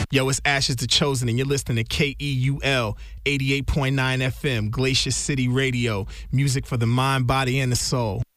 Yo, it's Ashes the Chosen, and you're listening to KEUL 88.9 FM, Glacier City Radio. Music for the mind, body, and the soul.